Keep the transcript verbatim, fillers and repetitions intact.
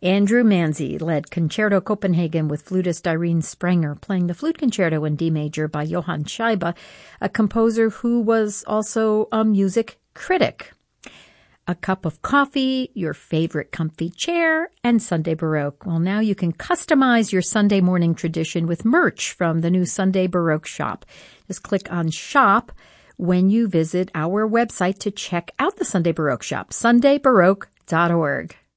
Andrew Manzi led Concerto Copenhagen with flutist Irene Sprenger, playing the Flute Concerto in D major by Johann Scheibe, a composer who was also a music critic. A cup of coffee, your favorite comfy chair, and Sunday Baroque. Well, now you can customize your Sunday morning tradition with merch from the new Sunday Baroque shop. Just click on Shop when you visit our website to check out the Sunday Baroque shop, sunday baroque dot org.